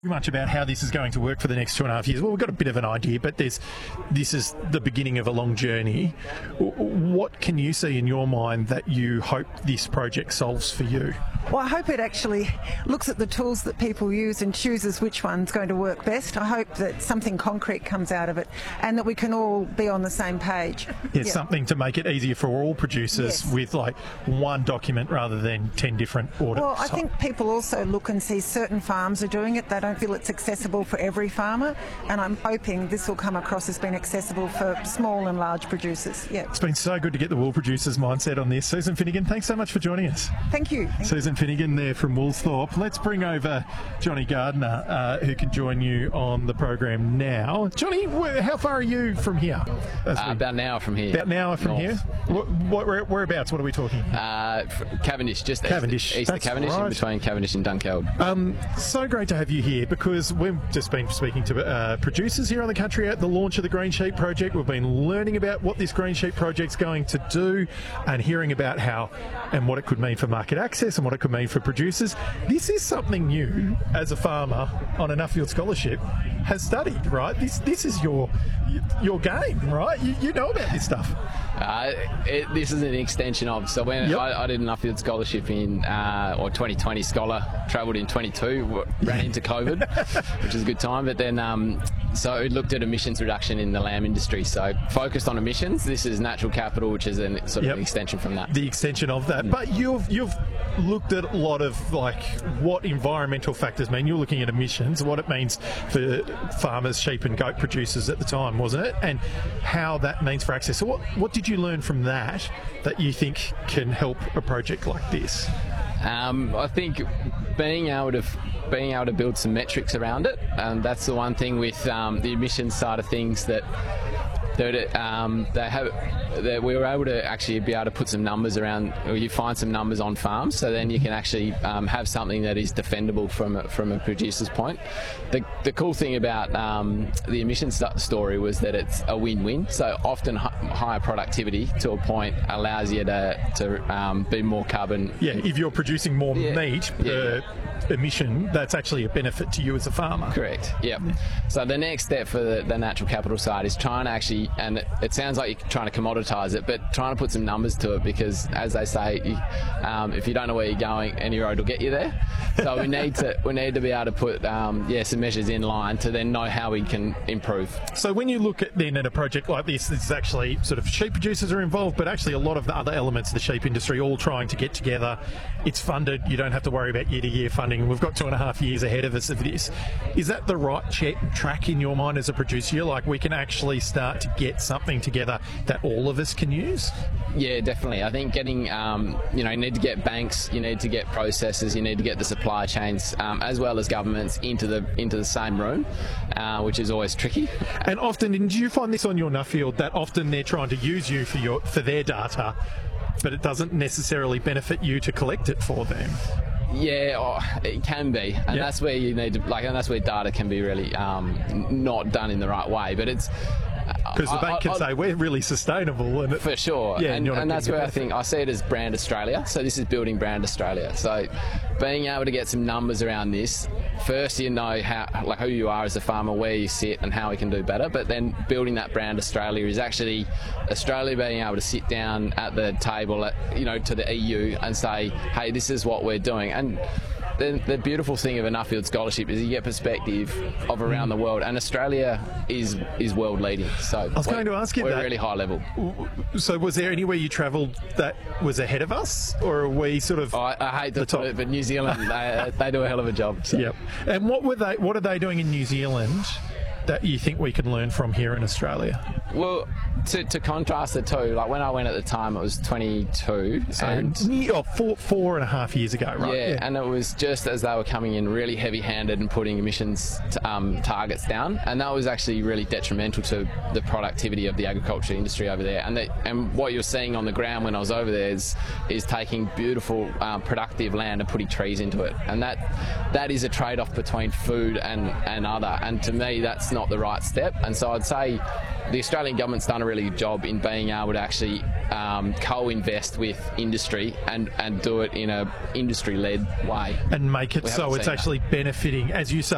Much about how this is going to work for the next 2.5 years. Well, we've got a bit of an idea, but this is the beginning of a long journey. What can you see in your mind that you hope this project solves for you? Well, I hope it actually looks at the tools that people use and chooses which one's going to work best. I hope that something concrete comes out of it and that we can all be on the same page. It's something to make it easier for all producers with like one document rather than 10 different audits. Well, I think people also look and see certain farms are doing it. They don't feel it's accessible for every farmer, and I'm hoping this will come across as being accessible for small and large producers. Yeah. It's been so good to get the wool producers' mindset on this. Susan Finnegan, thanks so much for joining us. Thank you. Susan Finnegan there from Woolsthorpe. Let's bring over Johnny Gardner, who can join you on the program now. Johnny, how far are you from here? About an hour from here. About an hour from here? Whereabouts? What are we talking? Cavendish, just Cavendish. east of Cavendish, right. In between Cavendish and Dunkeld. So great to have you here because we've just been speaking to producers here on the country at the launch of the Green Sheep Project. We've been learning about what this Green Sheep Project's going to do and hearing about how and what it could mean for market access and what it could mean for producers. This is something new as a farmer on a Nuffield Scholarship has studied, right? This is your game, right? You know about this stuff. This is an extension of. So when I did a Nuffield Scholarship in, or 2020 Scholar, travelled in 22, ran into COVID, which is a good time. But then, so it looked at emissions reduction in the lamb industry. So focused on emissions. This is natural capital, which is an sort of an extension from that. The extension of that. But you've looked at a lot of like what environmental factors mean. You're looking at emissions, what it means for farmers, sheep and goat producers at the time, wasn't it? And how that means for access. So what did you learn from that you think can help a project like this? I think being able to build some metrics around it, and that's the one thing with the emissions side of things that we were able to actually be able to put some numbers around, or you find some numbers on farms, so then you can actually have something that is defendable from a producer's point. The cool thing about the emissions story was that it's a win-win. So often higher productivity to a point allows you to be more carbon. Yeah, if you're producing more meat per emission, that's actually a benefit to you as a farmer. Correct. Yeah. So the next step for the natural capital side is trying to actually, and it sounds like you're trying to commoditize it, but trying to put some numbers to it, because as they say, if you don't know where you're going, any road will get you there. So we need to be able to put some measures in line to then know how we can improve. So when you look at a project like this, it's actually sort of sheep producers are involved, but actually a lot of the other elements of the sheep industry all trying to get together. It's funded. You don't have to worry about year-to-year funding. We've got 2.5 years ahead of us of this. Is that the right track in your mind as a producer? Like we can actually start to get something together that all of us can use? Yeah, definitely. I think getting, you need to get banks, you need to get processors, you need to get the supply chains, as well as governments into the same room, which is always tricky. And often, do you find this on your Nuffield that often they're trying to use you for their data, but it doesn't necessarily benefit you to collect it for them? Yeah, it can be, and that's where you need to and that's where data can be really not done in the right way. But it's because the bank can say we're really sustainable, and for sure. Yeah, and that's where I think I see it as Brand Australia. So this is building Brand Australia. So being able to get some numbers around this, first you know how who you are as a farmer, where you sit, and how we can do better. But then building that Brand Australia is actually Australia being able to sit down at the table, to the EU and say, hey, this is what we're doing. And the beautiful thing of a Nuffield Scholarship is you get perspective of around the world, and Australia is world leading. So I was going to ask you that. We're really high level. So was there anywhere you travelled that was ahead of us, or are we sort of? I hate to put it, but New Zealand they do a hell of a job. So. Yep. And what are they doing in New Zealand that you think we can learn from here in Australia? Well, to contrast the two, like when I went at the time, it was 22. So 4.5 years ago, right? Yeah, and it was just as they were coming in really heavy-handed and putting emissions targets down, and that was actually really detrimental to the productivity of the agriculture industry over there. And what you're seeing on the ground when I was over there is taking beautiful, productive land and putting trees into it, and that is a trade-off between food and other. And to me, that's not the right step. And so I'd say the Australian government's done a really good job in being able to actually co-invest with industry and do it in a industry-led way. And make it so it's actually benefiting, as you say,